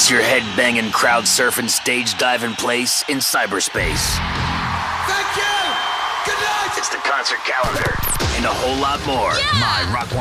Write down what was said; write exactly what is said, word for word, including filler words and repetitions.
It's your head-banging, crowd-surfing, stage-diving place in cyberspace. Thank you! Good night! It's the concert calendar and a whole lot more. Yeah! My Rock